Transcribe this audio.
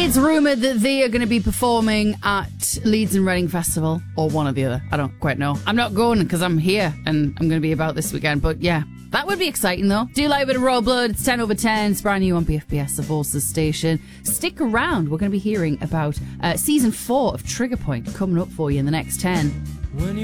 It's rumoured that they are going to be performing at Leeds and Reading Festival, or one or the other. I don't quite know. I'm not going because I'm here and I'm going to be about this weekend, but yeah. That would be exciting, though. Do like a bit of Royal Blood. It's 10 over 10. It's brand new on BFBS, the Voices station. Stick around. We're going to be hearing about Season 4 of Trigger Point coming up for you in the next 10.